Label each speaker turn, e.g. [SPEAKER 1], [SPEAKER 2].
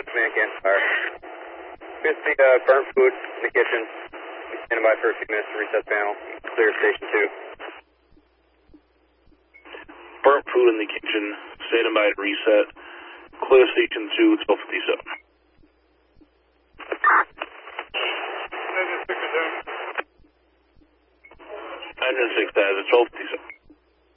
[SPEAKER 1] command can't fire. We see burnt food in the kitchen. We stand by for a few minutes to reset the panel. Clear station 2.
[SPEAKER 2] Burnt food in the kitchen, standing by to reset. Clear station 2, 1257. Engine 6 has a 1257.